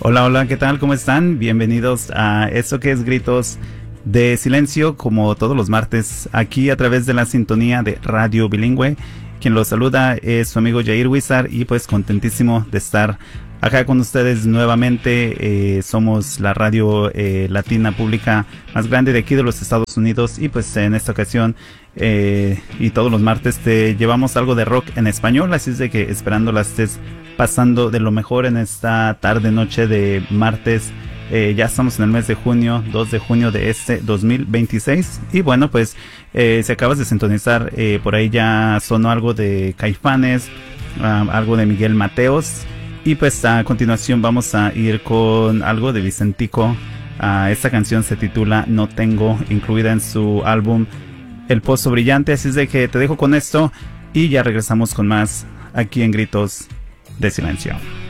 Hola, hola, ¿qué tal? ¿Cómo están? Bienvenidos a esto que es Gritos de Silencio, como todos los martes, aquí a través de la sintonía de Radio Bilingüe. Quien los saluda es su amigo Jair Wizard y pues contentísimo de estar acá con ustedes nuevamente. Somos la radio latina pública más grande de aquí de los Estados Unidos y pues en esta ocasión y todos los martes te llevamos algo de rock en español, así es de que esperando la estés pasando de lo mejor en esta tarde noche de martes. Ya estamos en el mes de junio, 2 de junio de este 2026 y bueno, pues si acabas de sintonizar, por ahí ya sonó algo de Caifanes, algo de Miguel Mateos y pues a continuación vamos a ir con algo de Vicentico. Esta canción se titula No Tengo, incluida en su álbum El Pozo Brillante, así es de que te dejo con esto y ya regresamos con más aquí en Gritos de Silencio.